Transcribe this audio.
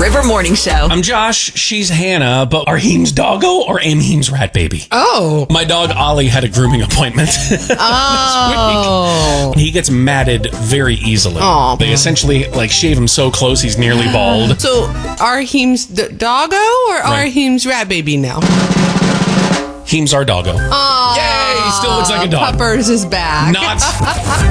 River Morning Show. I'm Josh. She's Hannah, but are Heem's doggo or am Heem's rat baby? Oh. My dog Ollie had a grooming appointment this week. He gets matted very easily. Oh. They essentially shave him so close he's nearly bald. So, are Heem's doggo or are Heem's rat baby now? Heem's our doggo. Oh. Yay! He still looks like a dog. Puppers is back. Not